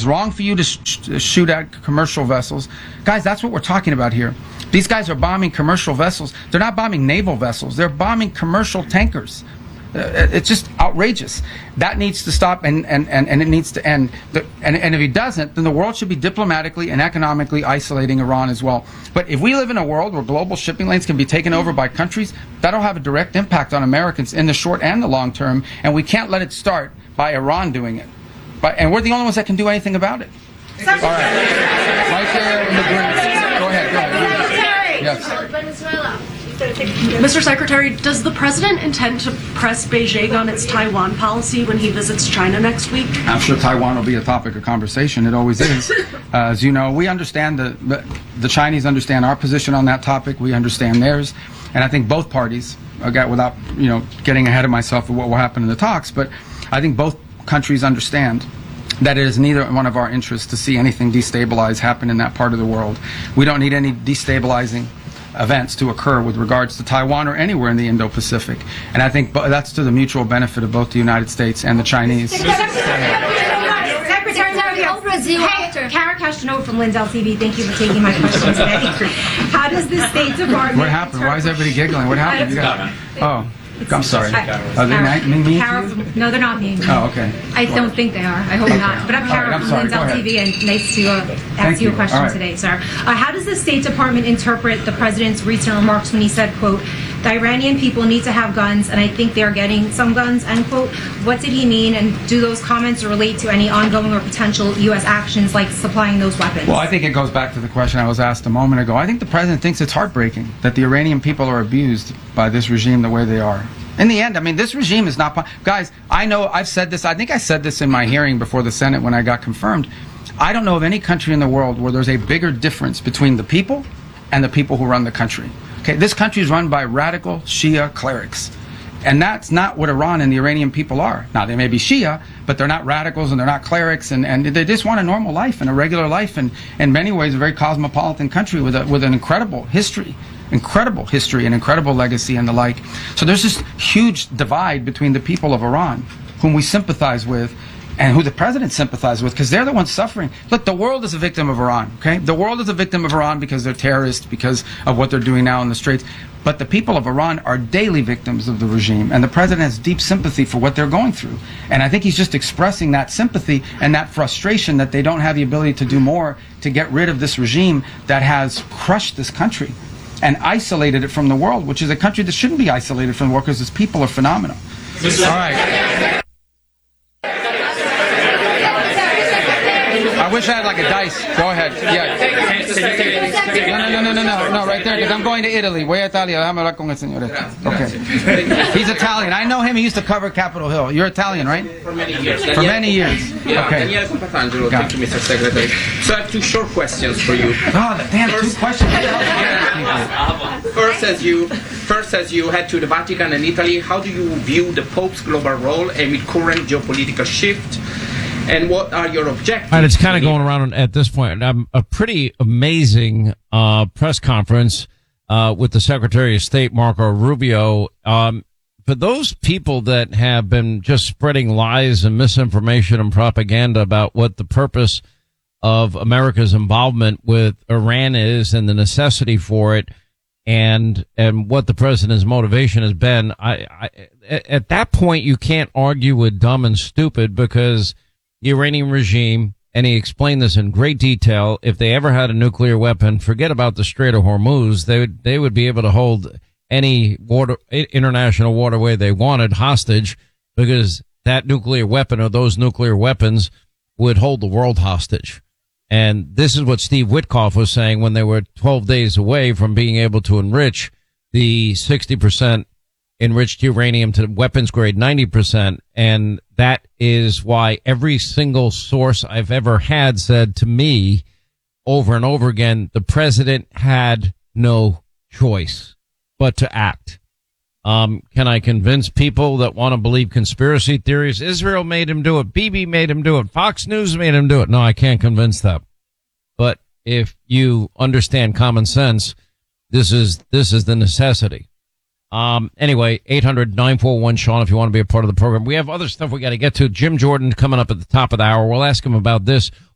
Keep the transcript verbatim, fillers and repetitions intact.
It's wrong for you to sh- shoot at commercial vessels. Guys, that's what we're talking about here. These guys are bombing commercial vessels. They're not bombing naval vessels. They're bombing commercial tankers. Uh, it's just outrageous. That needs to stop, and, and, and, and it needs to end. The, and, and if he doesn't, then the world should be diplomatically and economically isolating Iran as well. But if we live in a world where global shipping lanes can be taken over by countries, that'll have a direct impact on Americans in the short and the long term, and we can't let it start by Iran doing it. But, and we're the only ones that can do anything about it. All right. Right there in the green. Go ahead, go ahead. Yes. Venezuela. Mister Secretary, does the president intend to press Beijing on its Taiwan policy when he visits China next week? I'm sure Taiwan will be a topic of conversation. It always is. Uh, as you know, we understand the, the the Chinese understand our position on that topic. We understand theirs, and I think both parties, again, without you know getting ahead of myself of what will happen in the talks, but I think both countries understand that it is neither one of our interests to see anything destabilize happen in that part of the world. We don't need any destabilizing events to occur with regards to Taiwan or anywhere in the Indo-Pacific. And I think that's to the mutual benefit of both the United States and the Chinese. Secretary of Brazil. Hey, Kara Castanova from Lindell T V. Thank you for taking my question today. How does the State Department... What happened? Why is everybody giggling? What happened? You got, oh. I'm sorry. Are they Kara, mean me Kara from, no, they're not mean. Oh, okay. I don't think they are. I hope okay. not. But I'm Kara right, I'm from sorry. Lindell T V, and nice to uh, ask Thank you a you. question right. today, sir. Uh, how does the State Department interpret the president's recent remarks when he said, quote, the Iranian people need to have guns, and I think they're getting some guns, end quote. What did he mean, and do those comments relate to any ongoing or potential U S actions like supplying those weapons? Well, I think it goes back to the question I was asked a moment ago. I think the president thinks it's heartbreaking that the Iranian people are abused by this regime the way they are. In the end, I mean, this regime is not... Guys, I know, I've said this, I think I said this in my hearing before the Senate when I got confirmed. I don't know of any country in the world where there's a bigger difference between the people and the people who run the country. Okay, this country is run by radical Shia clerics. And that's not what Iran and the Iranian people are. Now, they may be Shia, but they're not radicals and they're not clerics, and, and they just want a normal life and a regular life, and in many ways a very cosmopolitan country with a, with an incredible history. Incredible history and incredible legacy and the like. So there's this huge divide between the people of Iran, whom we sympathize with, and who the president sympathizes with, because they're the ones suffering. Look, the world is a victim of Iran, okay? The world is a victim of Iran because they're terrorists, because of what they're doing now in the Straits. But the people of Iran are daily victims of the regime, and the president has deep sympathy for what they're going through. And I think he's just expressing that sympathy and that frustration that they don't have the ability to do more to get rid of this regime that has crushed this country and isolated it from the world, which is a country that shouldn't be isolated from the world because its people are phenomenal. All right. I wish I had like a dice. Go ahead. Yeah. No, no, no, no, no, no, right there, because I'm going to Italy. Voy a Italia. Déjame hablar con el señor. Okay. He's Italian. I know him. He used to cover Capitol Hill. You're Italian, right? For many years. For many years. Yeah, okay. Daniele Compatangelo. Thank you, Mister Secretary. So I have two short questions for you. Oh, damn, two questions. First, as you first as you head to the Vatican and Italy, how do you view the Pope's global role amid current geopolitical shift? And what are your objectives? And it's kind of going around at this point. Um, a pretty amazing uh, press conference uh, with the Secretary of State, Marco Rubio. Um, for those people that have been just spreading lies and misinformation and propaganda about what the purpose of America's involvement with Iran is and the necessity for it, and and what the president's motivation has been, I, I at that point you can't argue with dumb and stupid, because the Iranian regime, and he explained this in great detail, if they ever had a nuclear weapon, forget about the Strait of Hormuz. They would, they would be able to hold any water, international waterway they wanted hostage, because that nuclear weapon or those nuclear weapons would hold the world hostage. And this is what Steve Witkoff was saying when they were twelve days away from being able to enrich the sixty percent enriched uranium to weapons grade ninety percent. And that is why every single source I've ever had said to me over and over again, the president had no choice but to act. Um, can I convince people that want to believe conspiracy theories? Israel made him do it. Bibi made him do it. Fox News made him do it. No, I can't convince them. But if you understand common sense, this is, this is the necessity. Um, anyway, eight hundred nine four one Sean, if you want to be a part of the program. We have other stuff we got to get to. Jim Jordan coming up at the top of the hour. We'll ask him about this.